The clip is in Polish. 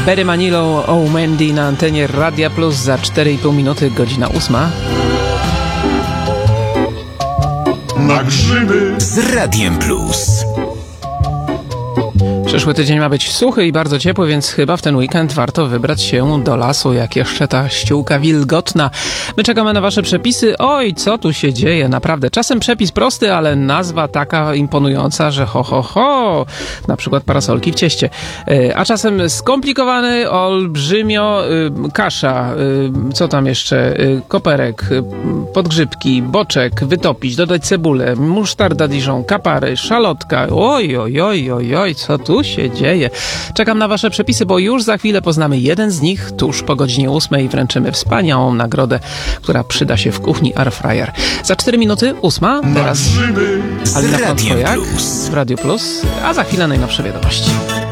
Barry Manilow, Oh Mandy na antenie Radia Plus za 4,5 minuty, godzina 8. Na grzyby z Radiem Plus. Przyszły tydzień ma być suchy i bardzo ciepły, więc chyba w ten weekend warto wybrać się do lasu, jak jeszcze ta ściółka wilgotna. My czekamy na wasze przepisy. Oj, co tu się dzieje, naprawdę. Czasem przepis prosty, ale nazwa taka imponująca, że ho. Na przykład parasolki w cieście. A czasem skomplikowany, olbrzymio, kasza, co tam jeszcze, koperek, podgrzybki, boczek, wytopić, dodać cebulę, musztarda Dijon, kapary, szalotka. Oj, co tu się dzieje? Czekam na wasze przepisy, bo już za chwilę poznamy jeden z nich. Tuż po godzinie 8 i wręczymy wspaniałą nagrodę, która przyda się w kuchni Airfryer. Za 4 minuty 8. Teraz z Alina Radiem Kątkojak Plus w Radio Plus, a za chwilę najnowsze wiadomości.